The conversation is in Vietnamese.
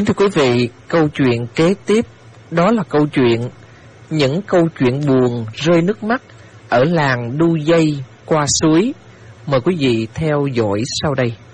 Kính thưa quý vị, câu chuyện kế tiếp đó là câu chuyện những câu chuyện buồn rơi nước mắt ở làng đu dây qua suối. Mời quý vị theo dõi sau đây.